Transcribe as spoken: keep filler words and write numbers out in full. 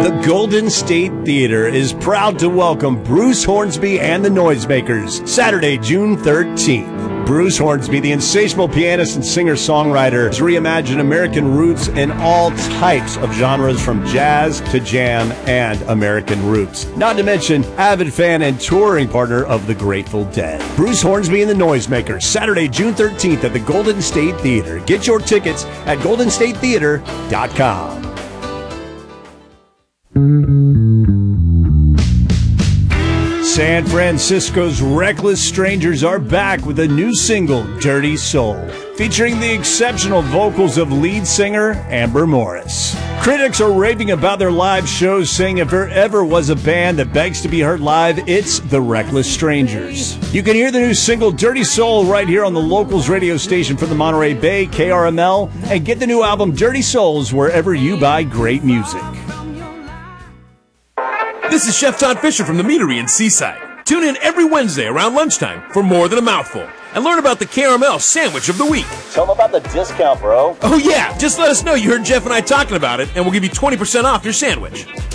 The Golden State Theater is proud to welcome Bruce Hornsby and the Noisemakers, Saturday, June thirteenth. Bruce Hornsby, the insatiable pianist and singer-songwriter, has reimagined American roots in all types of genres from jazz to jam and American roots. Not to mention, avid fan and touring partner of the Grateful Dead. Bruce Hornsby and the Noisemakers, Saturday, June thirteenth at the Golden State Theater. Get your tickets at golden state theater dot com. San Francisco's Reckless Strangers are back with a new single, Dirty Soul, featuring the exceptional vocals of lead singer Amber Morris. Critics are raving about their live shows, saying if there ever was a band that begs to be heard live, it's the Reckless Strangers. You can hear the new single, Dirty Soul, right here on the Locals radio station for the Monterey Bay, K R M L, and get the new album, Dirty Souls, wherever you buy great music. This is Chef Todd Fisher from the Meadery in Seaside. Tune in every Wednesday around lunchtime for More Than a Mouthful and learn about the K R M L Sandwich of the Week. Tell them about the discount, bro. Oh, yeah. Just let us know you heard Jeff and I talking about it, and we'll give you twenty percent off your sandwich.